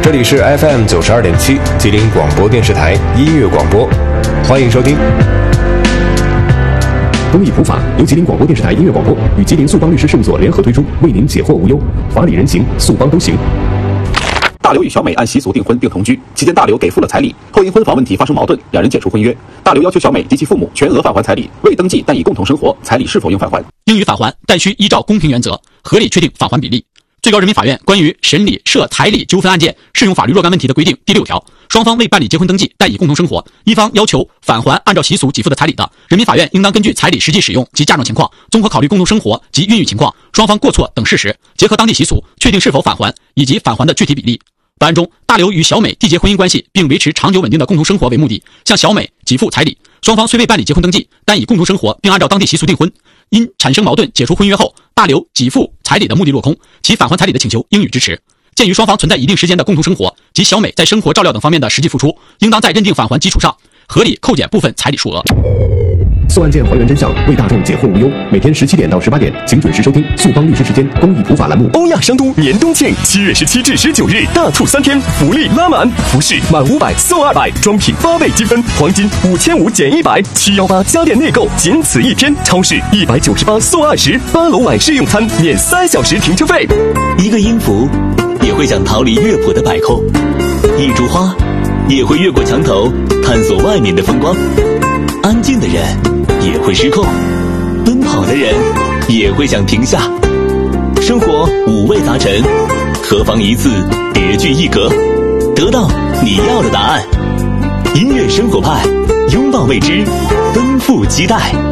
这里是 FM 92.7吉林广播电视台音乐广播，欢迎收听。 公益普法由吉林广播电视台音乐广播与吉林速帮律师事务所联合推出，为您解惑无忧，法理人情，速帮都行。 大刘与小美按习俗订婚并同居，期间大刘给付了彩礼，后因婚房问题发生矛盾，两人解除婚约。大刘要求小美及其父母全额返还彩礼，未登记但已共同生活，彩礼是否应返还？ 应予返还，但需依照公平原则，合理确定返还比例。最高人民法院关于审理涉彩礼纠纷案件适用法律若干问题的规定第6条，双方未办理结婚登记但已共同生活，一方要求返还按照习俗给付的彩礼的，人民法院应当根据彩礼实际使用及嫁妆情况，综合考虑共同生活及孕育情况、双方过错等事实，结合当地习俗，确定是否返还以及返还的具体比例。本案中，大刘与小美缔结婚姻关系并维持长久稳定的共同生活为目的，向小美给付彩礼。双方虽未办理结婚登记，但已共同生活并按照当地习俗订婚。因产生矛盾解除婚约后，大刘给付彩礼的目的落空，其返还彩礼的请求应予支持。鉴于双方存在一定时间的共同生活及小美在生活照料等方面的实际付出，应当在认定返还基础上合理扣减部分彩礼数额。 诉案件还原真相，为大众解惑无忧。每天17点到18点，请准时收听速帮律师时间公益普法栏目。 欧亚商都年冬庆7月17至19日，大促3天，福利拉满，服饰满500送200，装品8倍积分，黄金5500减100，718家电内购仅此一天，超市198送20，8楼晚市用餐免3小时停车费。 一个音符也会想逃离乐谱的摆扣，一株花也会越过墙头探索外面的风光，安静的人也会失控，奔跑的人也会想停下。生活五味杂陈，何妨一次别具一格，得到你要的答案。音乐生活派，拥抱未知，奔赴期待。